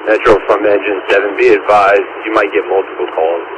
Metro from engine 7, be advised, you might get multiple calls.